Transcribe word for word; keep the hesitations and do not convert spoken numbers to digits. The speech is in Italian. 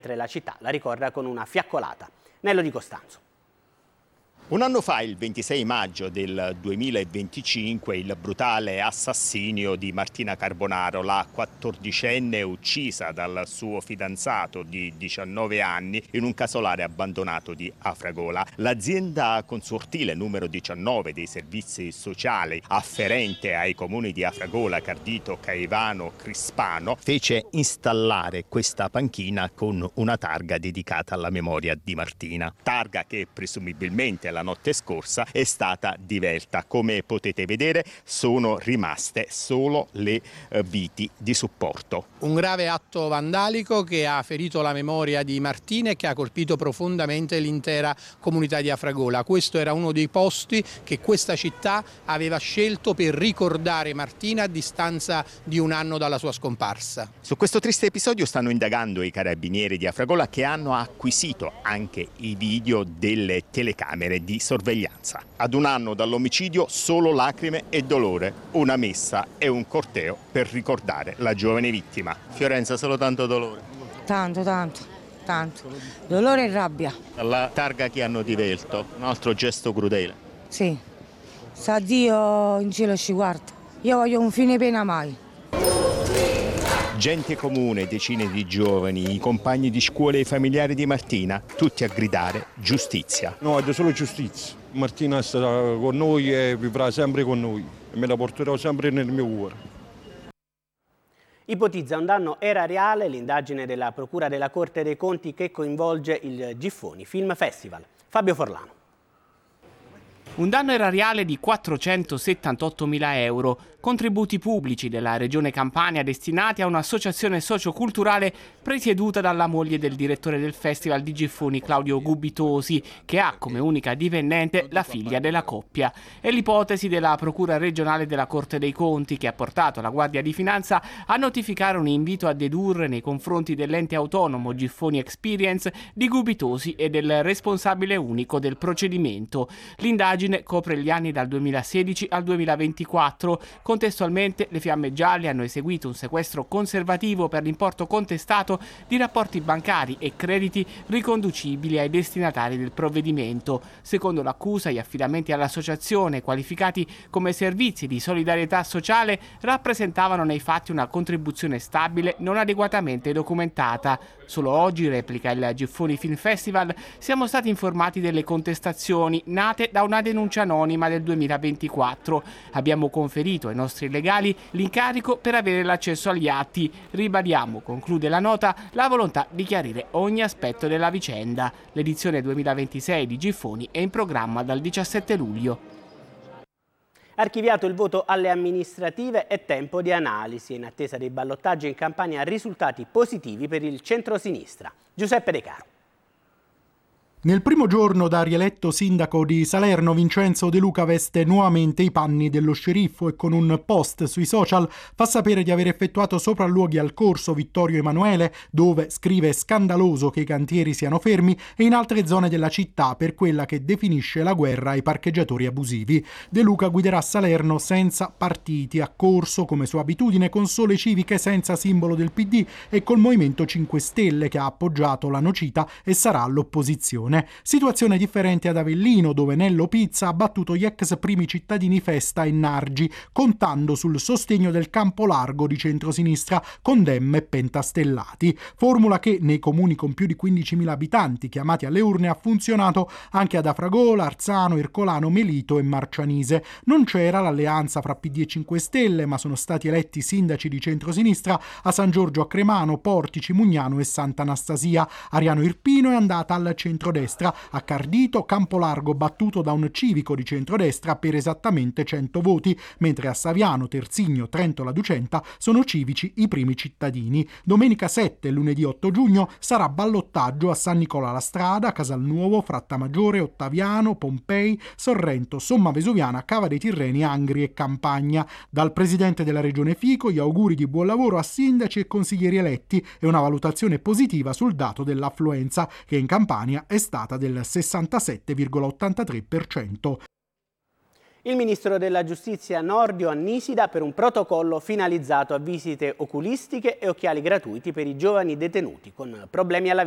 La città la ricorda con una fiaccolata. Nello Di Costanzo. Un anno fa, il ventisei maggio del duemilaventicinque, il brutale assassinio di Martina Carbonaro, la quattordicenne uccisa dal suo fidanzato di diciannove anni in un casolare abbandonato di Afragola. L'azienda consortile numero diciannove dei servizi sociali afferente ai comuni di Afragola, Cardito, Caivano, Crispano fece installare questa panchina con una targa dedicata alla memoria di Martina. Targa che presumibilmente la notte scorsa è stata divelta. Come potete vedere, sono rimaste solo le eh, viti di supporto. Un grave atto vandalico che ha ferito la memoria di Martina e che ha colpito profondamente l'intera comunità di Afragola. Questo era uno dei posti che questa città aveva scelto per ricordare Martina a distanza di un anno dalla sua scomparsa. Su questo triste episodio stanno indagando i carabinieri di Afragola, che hanno acquisito anche i video delle telecamere di sorveglianza. Ad un anno dall'omicidio, solo lacrime e dolore, una messa e un corteo per ricordare la giovane vittima. Fiorenza, solo tanto dolore? Tanto, tanto, tanto. Dolore e rabbia. La targa che hanno divelto, un altro gesto crudele. Sì, sa Dio in cielo ci guarda. Io voglio un fine pena mai. Gente comune, decine di giovani, i compagni di scuola e i familiari di Martina, tutti a gridare giustizia. No, voglio solo giustizia. Martina è stata con noi e vivrà sempre con noi e me la porterò sempre nel mio cuore. Ipotizza un danno erariale l'indagine della Procura della Corte dei Conti che coinvolge il Giffoni Film Festival. Fabio Forlano. Un danno erariale di quattrocentosettantottomila euro, contributi pubblici della Regione Campania destinati a un'associazione socioculturale presieduta dalla moglie del direttore del Festival di Giffoni, Claudio Gubitosi, che ha come unica dipendente la figlia della coppia. È l'ipotesi della Procura regionale della Corte dei Conti che ha portato la Guardia di Finanza a notificare un invito a dedurre nei confronti dell'ente autonomo Giffoni Experience di Gubitosi e del responsabile unico del procedimento. L'indagine copre gli anni dal duemilasedici al duemilaventiquattro. Contestualmente le Fiamme Gialle hanno eseguito un sequestro conservativo per l'importo contestato di rapporti bancari e crediti riconducibili ai destinatari del provvedimento. Secondo l'accusa, gli affidamenti all'associazione, qualificati come servizi di solidarietà sociale, rappresentavano nei fatti una contribuzione stabile non adeguatamente documentata. Solo oggi, replica il Giffoni Film Festival, siamo stati informati delle contestazioni nate da una denuncia anonima del duemilaventiquattro. Abbiamo conferito ai nostri legali l'incarico per avere l'accesso agli atti. Ribadiamo, conclude la nota, la volontà di chiarire ogni aspetto della vicenda. L'edizione duemilaventisei di Giffoni è in programma dal diciassette luglio. Archiviato il voto alle amministrative, è tempo di analisi. In attesa dei ballottaggi in Campania, risultati positivi per il centrosinistra. Giuseppe De Caro. Nel primo giorno da rieletto sindaco di Salerno, Vincenzo De Luca veste nuovamente i panni dello sceriffo e con un post sui social fa sapere di aver effettuato sopralluoghi al corso Vittorio Emanuele, dove scrive scandaloso che i cantieri siano fermi, e in altre zone della città per quella che definisce la guerra ai parcheggiatori abusivi. De Luca guiderà Salerno senza partiti, a corso come sua abitudine, con sole civiche senza simbolo del P D e col Movimento cinque Stelle che ha appoggiato la Nocita e sarà all'opposizione. Situazione differente ad Avellino, dove Nello Pizza ha battuto gli ex primi cittadini Festa e Nargi, contando sul sostegno del campo largo di centrosinistra con Dem e Pentastellati. Formula che nei comuni con più di quindicimila abitanti chiamati alle urne ha funzionato anche ad Afragola, Arzano, Ercolano, Melito e Marcianise. Non c'era l'alleanza fra P D e cinque Stelle, ma sono stati eletti sindaci di centrosinistra a San Giorgio a Cremano, Portici, Mugnano e Sant'Anastasia. Ariano Irpino è andata al centrodestra. A Cardito, Campolargo battuto da un civico di centrodestra per esattamente cento voti, mentre a Saviano, Terzigno, Trento La Ducenta sono civici i primi cittadini. Domenica sette e lunedì otto giugno sarà ballottaggio a San Nicola la Strada, Casalnuovo, Frattamaggiore, Ottaviano, Pompei, Sorrento, Somma Vesuviana, Cava dei Tirreni, Angri e Campagna. Dal presidente della regione Fico gli auguri di buon lavoro a sindaci e consiglieri eletti e una valutazione positiva sul dato dell'affluenza, che in Campania è stata del sessantasette virgola ottantatré per cento. Il ministro della Giustizia Nordio a Nisida per un protocollo finalizzato a visite oculistiche e occhiali gratuiti per i giovani detenuti con problemi alla vista.